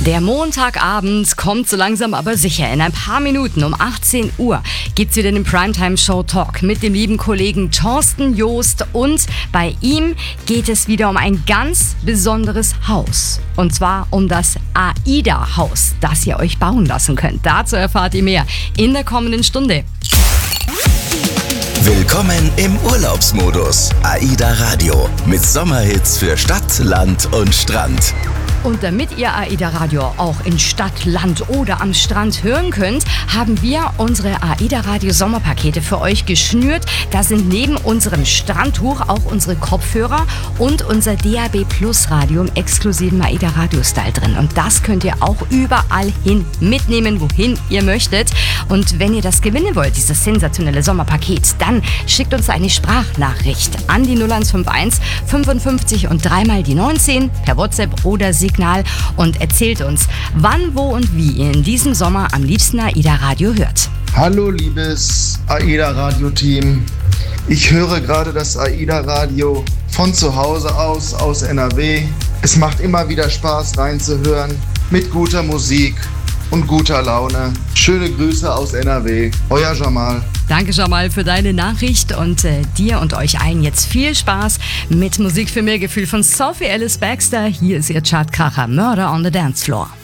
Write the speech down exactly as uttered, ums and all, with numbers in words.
Der Montagabend kommt so langsam aber sicher. In ein paar Minuten um achtzehn Uhr gibt's wieder den Primetime Show Talk mit dem lieben Kollegen Thorsten Joost. Und bei ihm geht es wieder um ein ganz besonderes Haus. Und zwar um das AIDA-Haus, das ihr euch bauen lassen könnt. Dazu erfahrt ihr mehr in der kommenden Stunde. Willkommen im Urlaubsmodus. AIDA Radio mit Sommerhits für Stadt, Land und Strand. Und damit ihr AIDA Radio auch in Stadt, Land oder am Strand hören könnt, haben wir unsere AIDA Radio Sommerpakete für euch geschnürt. Da sind neben unserem Strandtuch auch unsere Kopfhörer und unser D A B Plus Radio im exklusiven AIDA Radio Style drin. Und das könnt ihr auch überall hin mitnehmen, wohin ihr möchtet. Und wenn ihr das gewinnen wollt, dieses sensationelle Sommerpaket, dann schickt uns eine Sprachnachricht an die null eins fünf eins fünfundfünfzig und dreimal die neunzehn per WhatsApp oder Signal und erzählt uns, wann, wo und wie ihr in diesem Sommer am liebsten AIDA Radio hört. Hallo liebes AIDA Radio Team. Ich höre gerade das AIDA Radio von zu Hause aus, aus N R W. Es macht immer wieder Spaß reinzuhören mit guter Musik und guter Laune. Schöne Grüße aus N R W. Euer Jamal. Danke Jamal für deine Nachricht und äh, dir und euch allen jetzt viel Spaß mit Musik für mehr Gefühl von Sophie Ellis-Bextor. Hier ist ihr Chartkracher Murder on the Dance Floor.